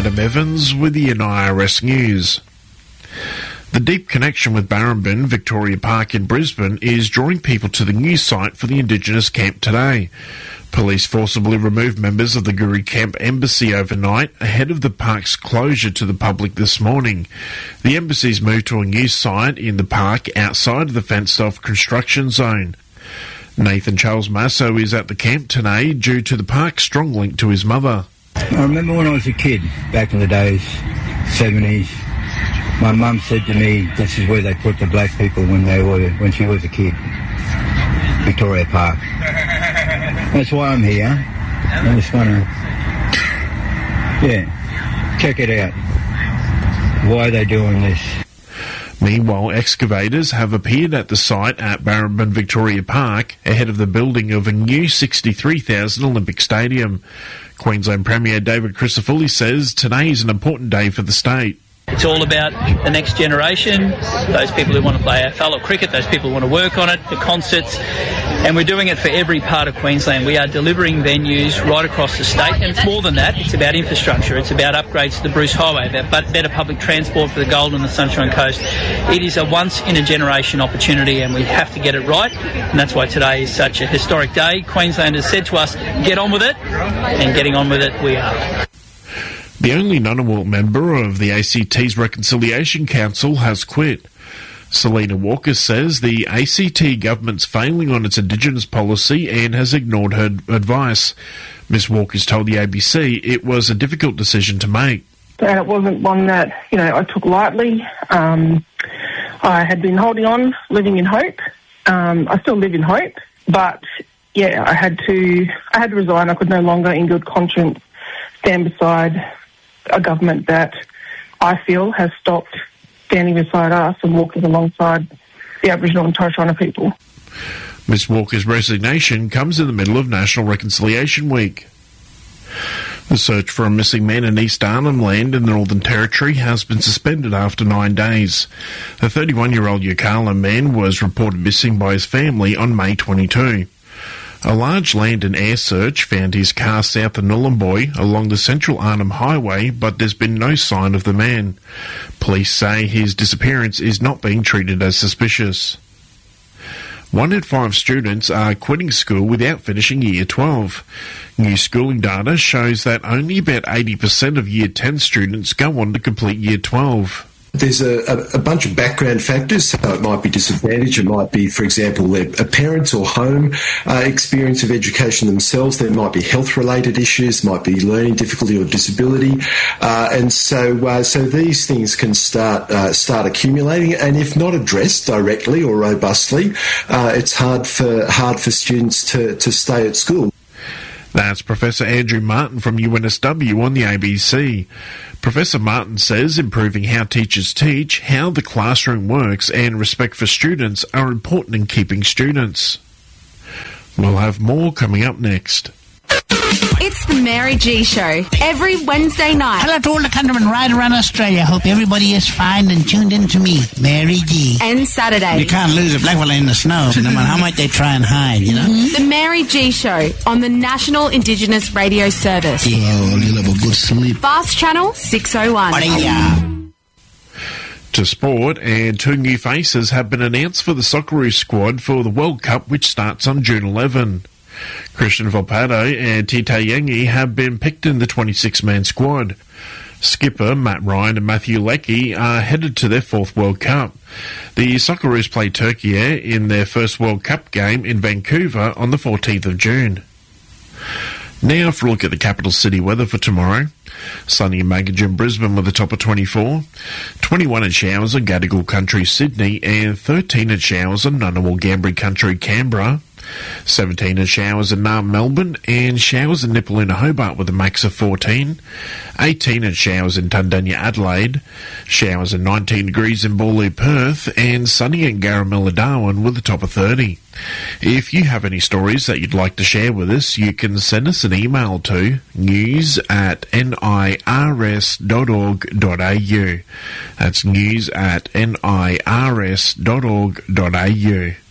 Adam Evans with the NIRS News. The deep connection with Barrambin Victoria Park in Brisbane is drawing people to the new site for the Indigenous camp today. Police forcibly removed members of the Guri Camp Embassy overnight ahead of the park's closure to the public this morning. The embassy's moved to a new site in the park outside of the fenced-off construction zone. Nathan Charles Masso is at the camp today due to the park's strong link to his mother. I remember when I was a kid, back in the days, 70s, my mum said to me, this is where they put the black people when she was a kid. Victoria Park. That's why I'm here. I just want to, check it out. Why are they doing this? Meanwhile, excavators have appeared at the site at Barrambin Victoria Park ahead of the building of a new 63,000 Olympic Stadium. Queensland Premier David Crisafulli says today is an important day for the state. It's all about the next generation, those people who want to play AFL or cricket, those people who want to work on it, the concerts, and we're doing it for every part of Queensland. We are delivering venues right across the state, and it's more than that. It's about infrastructure. It's about upgrades to the Bruce Highway, about better public transport for the Gold and the Sunshine Coast. It is a once-in-a-generation opportunity, and we have to get it right, and that's why today is such a historic day. Queensland has said to us, get on with it, and getting on with it we are. The only Ngunnawal member of the ACT's Reconciliation Council has quit. Selena Walker says the ACT government's failing on its Indigenous policy and has ignored her advice. Ms Walker's told the ABC it was a difficult decision to make. And it wasn't one that, I took lightly. I had been holding on, living in hope. I still live in hope, but I had to resign. I could no longer, in good conscience, stand beside a government that I feel has stopped standing beside us and walking alongside the Aboriginal and Torres Strait Islander people. Ms Walker's resignation comes in the middle of National Reconciliation Week. The search for a missing man in East Arnhem Land in the Northern Territory has been suspended after 9 days. The 31-year-old Yukala man was reported missing by his family on May 22. A large land and air search found his car south of Nhulunbuy along the Central Arnhem Highway, but there's been no sign of the man. Police say his disappearance is not being treated as suspicious. 1 in 5 students are quitting school without finishing Year 12. New schooling data shows that only about 80% of Year 10 students go on to complete Year 12. There's a bunch of background factors, so it might be disadvantage, it might be, for example, their parents or home experience of education themselves, there might be health-related issues, might be learning difficulty or disability, and so these things can start accumulating, and if not addressed directly or robustly, it's hard for students to stay at school. That's Professor Andrew Martin from UNSW on the ABC. Professor Martin says improving how teachers teach, how the classroom works, and respect for students are important in keeping students. We'll have more coming up next. It's the Mary G Show, every Wednesday night. Hello to all the countrymen right around Australia. Hope everybody is fine and tuned in to me, Mary G. And Saturday. You can't lose a black fella in the snow, no matter how much they try and hide, The Mary G Show on the National Indigenous Radio Service. Yeah, well, you'll have a good sleep. Fast Channel 601. To sport, and 2 new faces have been announced for the Socceroos squad for the World Cup, which starts on June 11. Christian Volpato and Tite Yengi have been picked in the 26-man squad. Skipper Matt Ryan and Matthew Leckie are headed to their 4th World Cup. The Socceroos play Turkey in their first World Cup game in Vancouver on the 14th of June. Now for a look at the capital city weather for tomorrow. Sunny in Magogin, Brisbane with a top of 24. 21 in showers in Gadigal Country, Sydney, and 13 in showers in Ngunnawal Ngambri Country, Canberra. 17 in showers in Naarm, Melbourne, and showers in Nipaluna, Hobart with a max of 14. 18 in showers in Tundanya, Adelaide. Showers in 19 degrees in Boorloo, Perth, and sunny in Garamilla, Darwin with a top of 30. If you have any stories that you'd like to share with us, you can send us an email to news@nirs.org.au. That's news@nirs.org.au.